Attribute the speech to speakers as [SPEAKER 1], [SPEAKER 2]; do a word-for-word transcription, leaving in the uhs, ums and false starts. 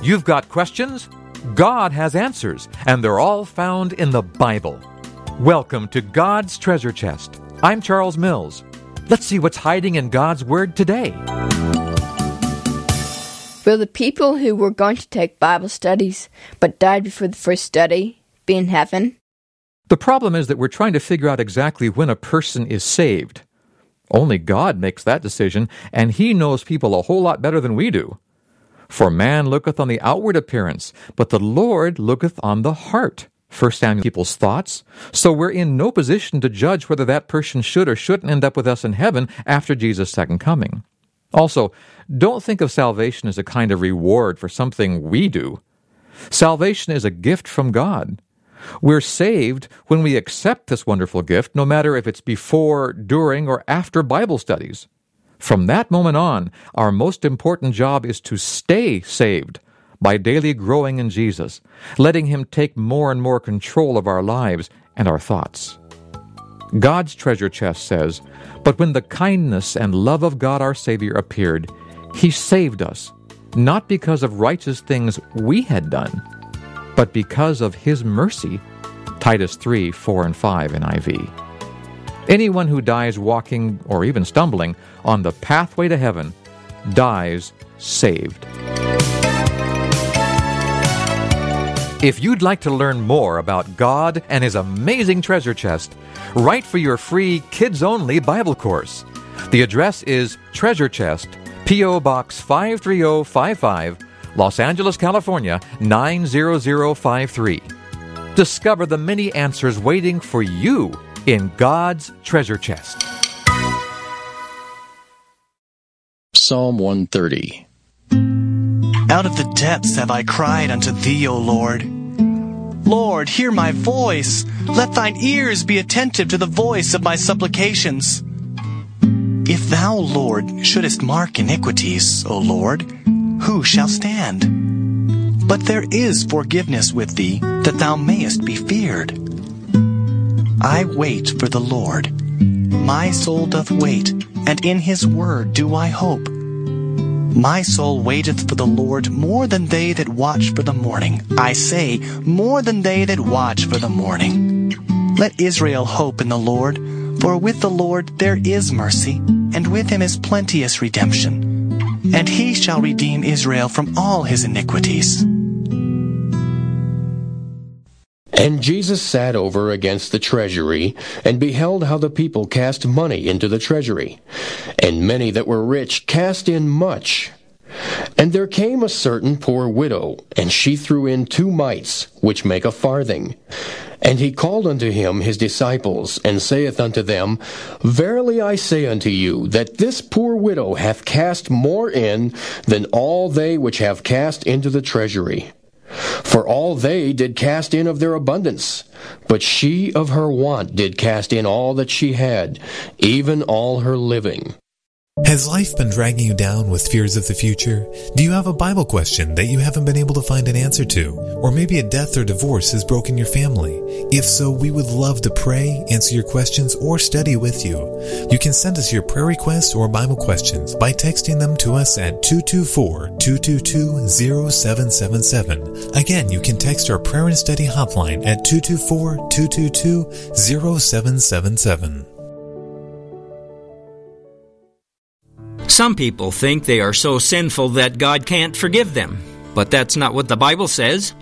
[SPEAKER 1] You've got questions? God has answers, and they're all found in the Bible. Welcome to God's Treasure Chest. I'm Charles Mills. Let's see what's hiding in God's Word today.
[SPEAKER 2] Will the people who were going to take Bible studies but died before the first study be in heaven?
[SPEAKER 1] The problem is that we're trying to figure out exactly when a person is saved. Only God makes that decision, and He knows people a whole lot better than we do. For man looketh on the outward appearance, but the Lord looketh on the heart. First Samuel, people's thoughts. So we're in no position to judge whether that person should or shouldn't end up with us in heaven after Jesus' second coming. Also, don't think of salvation as a kind of reward for something we do. Salvation is a gift from God. We're saved when we accept this wonderful gift, no matter if it's before, during, or after Bible studies. From that moment on, our most important job is to stay saved by daily growing in Jesus, letting Him take more and more control of our lives and our thoughts. God's treasure chest says, "But when the kindness and love of God our Savior appeared, He saved us, not because of righteous things we had done, but because of His mercy." Titus three, four and five N I V. Anyone who dies walking, or even stumbling, on the pathway to heaven dies saved. If you'd like to learn more about God and His amazing treasure chest, write for your free kids-only Bible course. The address is Treasure Chest, P O. Box five three zero five five, Los Angeles, California, nine zero zero five three. Discover the many answers waiting for you in God's treasure chest.
[SPEAKER 3] Psalm one thirty.
[SPEAKER 4] Out of the depths have I cried unto Thee, O Lord. Lord, hear my voice. Let Thine ears be attentive to the voice of my supplications. If Thou, Lord, shouldest mark iniquities, O Lord, who shall stand? But there is forgiveness with Thee, that Thou mayest be feared. I wait for the Lord. My soul doth wait, and in His word do I hope. My soul waiteth for the Lord more than they that watch for the morning. I say, more than they that watch for the morning. Let Israel hope in the Lord, for with the Lord there is mercy, and with Him is plenteous redemption. And He shall redeem Israel from all his iniquities.
[SPEAKER 3] And Jesus sat over against the treasury, and beheld how the people cast money into the treasury. And many that were rich cast in much. And there came a certain poor widow, and she threw in two mites, which make a farthing. And He called unto Him His disciples, and saith unto them, Verily I say unto you, that this poor widow hath cast more in than all they which have cast into the treasury. For all they did cast in of their abundance, but she of her want did cast in all that she had, even all her living.
[SPEAKER 5] Has life been dragging you down with fears of the future? Do you have a Bible question that you haven't been able to find an answer to? Or maybe a death or divorce has broken your family? If so, we would love to pray, answer your questions, or study with you. You can send us your prayer requests or Bible questions by texting them to us at two two four, two two two, zero seven seven seven. Again, you can text our prayer and study hotline at two two four, two two two, zero seven seven seven.
[SPEAKER 6] Some people think they are so sinful that God can't forgive them. But that's not what the Bible says.